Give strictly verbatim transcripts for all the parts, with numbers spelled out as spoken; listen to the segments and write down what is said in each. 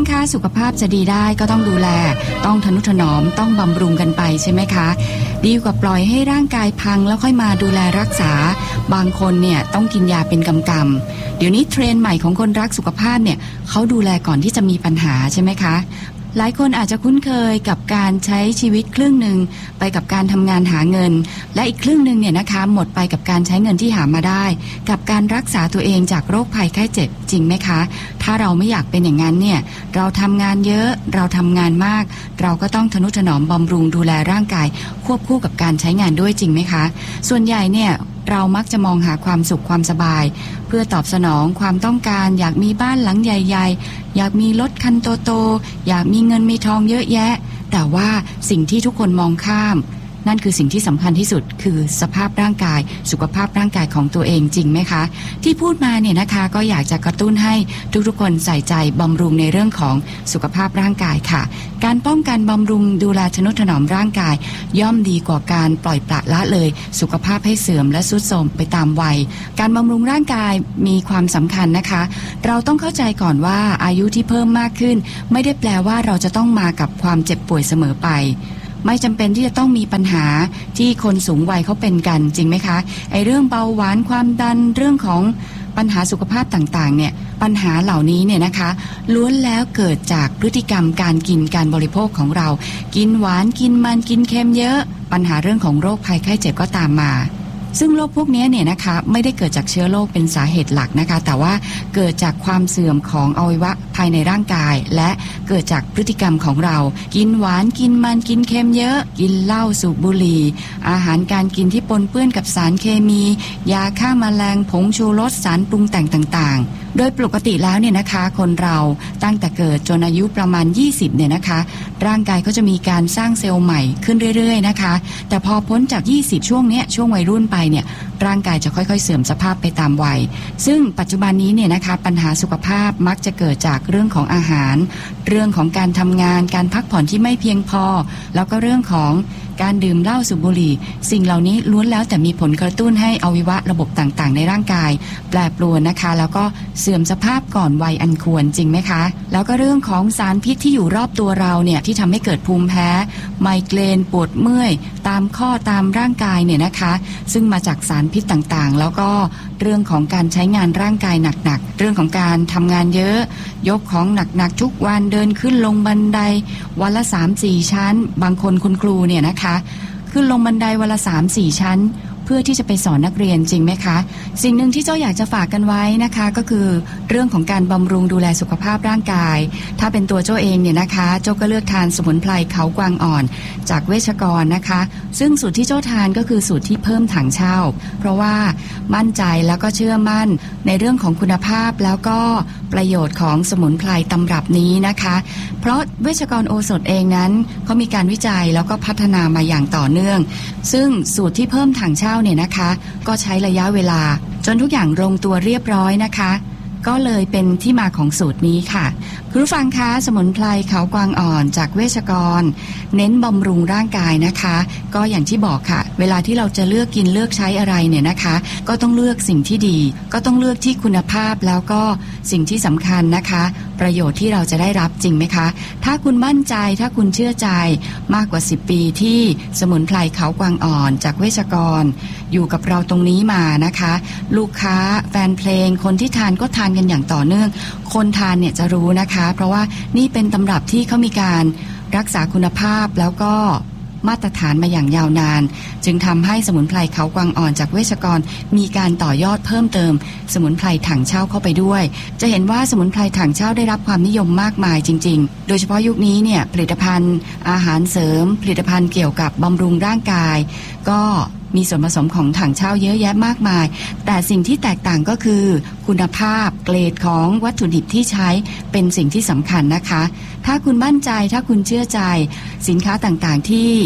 คะสุขภาพจะดีได้ก็ต้องดูแลต้องทนุถนอมต้องบำรุงกันไปใช่ไหมคะดีกว่าปล่อยให้ร่างกายพังแล้วค่อยมาดูแลรักษาบางคนเนี่ยต้องกินยาเป็นกำกำเดี๋ยวนี้เทรนด์ใหม่ของคนรักสุขภาพเนี่ยเขาดูแลก่อนที่จะมีปัญหาใช่ไหมคะหลายคนอาจจะคุ้นเคยกับการใช้ชีวิตครึ่งหนึ่งไปกับการทำงานหาเงินและอีกครึ่งหนึ่งเนี่ยนะคะหมดไปกับการใช้เงินที่หามาได้กับการรักษาตัวเองจากโรคภัยไข้เจ็บจริงไหมคะถ้าเราไม่อยากเป็นอย่างนั้นเนี่ยเราทำงานเยอะเราทำงานมากเราก็ต้องทนุถนอมบำรุงดูแลร่างกายควบคู่กับการใช้งานด้วยจริงไหมคะส่วนใหญ่เนี่ยเรามักจะมองหาความสุขความสบายเพื่อตอบสนองความต้องการอยากมีบ้านหลังใหญ่ๆอยากมีรถคันโตๆอยากมีเงินมีทองเยอะแยะแต่ว่าสิ่งที่ทุกคนมองข้ามนั่นคือสิ่งที่สำคัญที่สุดคือสภาพร่างกายสุขภาพร่างกายของตัวเองจริงไหมคะที่พูดมาเนี่ยนะคะก็อยากจะกระตุ้นให้ทุกๆคนใส่ใจบำรุงในเรื่องของสุขภาพร่างกายค่ะการป้องกันบำรุงดูแลทนุถนอมร่างกายย่อมดีกว่าการปล่อยปละละเลยสุขภาพให้เสื่อมและทรุดโทรมไปตามวัยการบำรุงร่างกายมีความสำคัญนะคะเราต้องเข้าใจก่อนว่าอายุที่เพิ่มมากขึ้นไม่ได้แปลว่าเราจะต้องมากับความเจ็บป่วยเสมอไปไม่จำเป็นที่จะต้องมีปัญหาที่คนสูงวัยเขาเป็นกันจริงไหมคะไอ้เรื่องเบาหวานความดันเรื่องของปัญหาสุขภาพต่างๆเนี่ยปัญหาเหล่านี้เนี่ยนะคะล้วนแล้วเกิดจากพฤติกรรมการกินการบริโภคของเรากินหวานกินมันกินเค็มเยอะปัญหาเรื่องของโรคภัยไข้เจ็บก็ตามมาซึ่งโรคพวกนี้เนี่ยนะคะไม่ได้เกิดจากเชื้อโรคเป็นสาเหตุหลักนะคะแต่ว่าเกิดจากความเสื่อมของอวัยวะภายในร่างกายและเกิดจากพฤติกรรมของเรากินหวานกินมันกินเค็มเยอะกินเหล้าสูบบุหรี่อาหารการกินที่ปนเปื้อนกับสารเคมียาฆ่าแมลงผงชูรสสารปรุงแต่งต่างๆโดยปกติแล้วเนี่ยนะคะคนเราตั้งแต่เกิดจนอายุประมาณยี่สิบเนี่ยนะคะร่างกายก็จะมีการสร้างเซลล์ใหม่ขึ้นเรื่อยๆนะคะแต่พอพ้นจากยี่สิบช่วงเนี้ยช่วงวัยรุ่นไปเนี่ยร่างกายจะค่อยๆเสื่อมสภาพไปตามวัยซึ่งปัจจุบันนี้เนี่ยนะคะปัญหาสุขภาพมักจะเกิดจากเรื่องของอาหารเรื่องของการทำงานการพักผ่อนที่ไม่เพียงพอแล้วก็เรื่องของการดื่มเหล้าสูบบุหรี่สิ่งเหล่านี้ล้วนแล้วแต่มีผลกระตุ้นให้อวัยวะระบบต่างๆในร่างกายแปรปรวนนะคะแล้วก็เสื่อมสภาพก่อนวัยอันควรจริงไหมคะแล้วก็เรื่องของสารพิษที่อยู่รอบตัวเราเนี่ยที่ทำให้เกิดภูมิแพ้ไมเกรนปวดเมื่อยตามข้อตามร่างกายเนี่ยนะคะซึ่งมาจากสารพิษต่างๆแล้วก็เรื่องของการใช้งานร่างกายหนักๆเรื่องของการทำงานเยอะยกของหนักๆทุกวันเดินขึ้นลงบันไดวันละ สามถึงสี่ ชั้นบางคนคุณครูเนี่ยนะคะขึ้นลงบันไดวันละ สามถึงสี่ ชั้นเพื่อที่จะไปสอนนักเรียนจริงไหมคะสิ่งหนึ่งที่เจ้าอยากจะฝากกันไว้นะคะก็คือเรื่องของการบำรุงดูแลสุขภาพร่างกายถ้าเป็นตัวเจ้าเองเนี่ยนะคะเจ้าก็เลือกทานสมุนไพรเขากวางอ่อนจากเวชกรนะคะซึ่งสูตรที่เจ้าทานก็คือสูตรที่เพิ่มถังเช่าเพราะว่ามั่นใจแล้วก็เชื่อมั่นในเรื่องของคุณภาพแล้วก็ประโยชน์ของสมุนไพรตำรับนี้นะคะเพราะเวชกรโอสถเองนั้นเขามีการวิจัยแล้วก็พัฒนามาอย่างต่อเนื่องซึ่งสูตรที่เพิ่มถังเช่าเนี่ยนะคะก็ใช้ระยะเวลาจนทุกอย่างลงตัวเรียบร้อยนะคะก็เลยเป็นที่มาของสูตรนี้ค่ะคุณผู้ฟังคะสมุนไพรเขากวางอ่อนจากเวชกรเน้นบำรุงร่างกายนะคะก็อย่างที่บอกค่ะเวลาที่เราจะเลือกกินเลือกใช้อะไรเนี่ยนะคะก็ต้องเลือกสิ่งที่ดีก็ต้องเลือกที่คุณภาพแล้วก็สิ่งที่สำคัญนะคะประโยชน์ที่เราจะได้รับจริงไหมคะถ้าคุณมั่นใจถ้าคุณเชื่อใจมากกว่าสิบปีที่สมุนไพรเขากวางอ่อนจากเวชกรอยู่กับเราตรงนี้มานะคะลูกค้าแฟนเพลงคนที่ทานก็ทานกันอย่างต่อเนื่องคนทานเนี่ยจะรู้นะคะเพราะว่านี่เป็นตำรับที่เขามีการรักษาคุณภาพแล้วก็มาตรฐานมาอย่างยาวนานจึงทำให้สมุนไพรเขากวางอ่อนจากเวชกรมีการต่อยอดเพิ่มเติมสมุนไพรถังเช่าเข้าไปด้วยจะเห็นว่าสมุนไพรถังเช่าได้รับความนิยมมากมายจริงๆโดยเฉพาะยุคนี้เนี่ยผลิตภัณฑ์อาหารเสริมผลิตภัณฑ์เกี่ยวกับบำรุงร่างกายก็มีส่วนผสมของถังเช่าเยอะแยะมากมายแต่สิ่งที่แตกต่างก็คือคุณภาพเกรดของวัตถุดิบที่ใช้เป็นสิ่งที่สำคัญนะคะถ้าคุณมั่นใจถ้าคุณเชื่อใจสินค้าต่างๆที่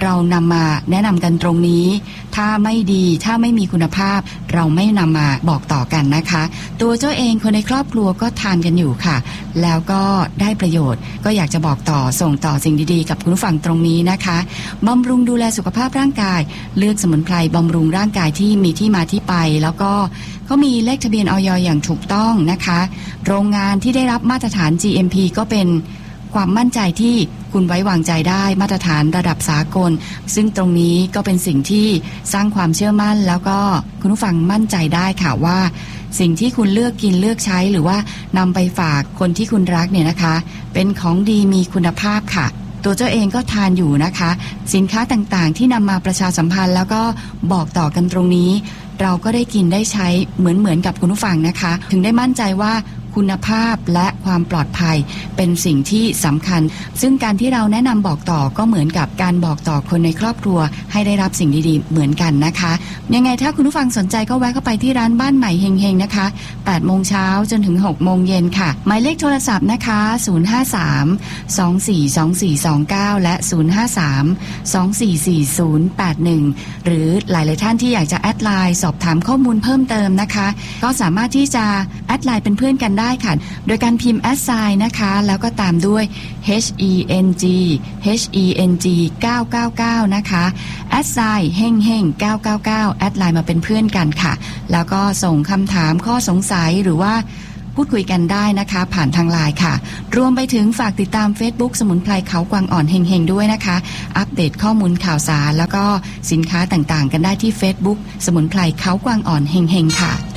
เรานำมาแนะนำกันตรงนี้ถ้าไม่ดีถ้าไม่มีคุณภาพเราไม่นำมาบอกต่อกันนะคะตัวเจ้าเองคนในครอบครัวก็ทานกันอยู่ค่ะแล้วก็ได้ประโยชน์ก็อยากจะบอกต่อส่งต่อสิ่งดีๆกับคุณผู้ฟังตรงนี้นะคะบำรุงดูแลสุขภาพร่างกายเลือกสมุนไพรบำรุงร่างกายที่มีที่มาที่ไปแล้วก็เขามีเลขทะเบียนอย.อย่างถูกต้องนะคะโรงงานที่ได้รับมาตรฐาน จี เอ็ม พี ก็เป็นความมั่นใจที่คุณไว้วางใจได้มาตรฐานระดับสากลซึ่งตรงนี้ก็เป็นสิ่งที่สร้างความเชื่อมั่นแล้วก็คุณผู้ฟังมั่นใจได้ค่ะว่าสิ่งที่คุณเลือกกินเลือกใช้หรือว่านำไปฝากคนที่คุณรักเนี่ยนะคะเป็นของดีมีคุณภาพค่ะตัวเจ้าเองก็ทานอยู่นะคะสินค้าต่างๆที่นำมาประชาสัมพันธ์แล้วก็บอกต่อกันตรงนี้เราก็ได้กินได้ใช้เหมือนๆกับคุณผู้ฟังนะคะถึงได้มั่นใจว่าคุณภาพและความปลอดภัยเป็นสิ่งที่สำคัญซึ่งการที่เราแนะนำบอกต่อก็เหมือนกับการบอกต่อคนในครอบครัวให้ได้รับสิ่งดีๆเหมือนกันนะคะยังไงถ้าคุณผู้ฟังสนใจก็แวะเข้าไปที่ร้านบ้านใหม่เฮงๆนะคะแปดโมงเช้าจนถึงหกโมงเย็นค่ะหมายเลขโทรศัพท์นะคะศูนย์ ห้า สาม สอง สี่ สอง สี่ สอง เก้าและศูนย์ ห้า สาม สอง สี่ สี่ ศูนย์ แปด หนึ่งหรือหลายๆท่านที่อยากจะแอดไลน์สอบถามข้อมูลเพิ่มเติมนะคะก็สามารถที่จะแอดไลน์เป็นเพื่อนกันได้ค่ะโดยการพิมพ์แอดไซน์นะคะแล้วก็ตามด้วย H E N G H E N G เก้า เก้า เก้านะคะแอดไซน์เฮงเฮงเก้า เก้า เก้าแอดไลน์มาเป็นเพื่อนกันค่ะแล้วก็ส่งคำถามข้อสงสัยหรือว่าพูดคุยกันได้นะคะผ่านทางไลน์ค่ะรวมไปถึงฝากติดตาม Facebook สมุนไพรเขากวางอ่อนเฮงๆด้วยนะคะอัปเดตข้อมูลข่าวสารแล้วก็สินค้าต่างๆกันได้ที่ Facebook สมุนไพรเขากวางอ่อนเฮงๆค่ะ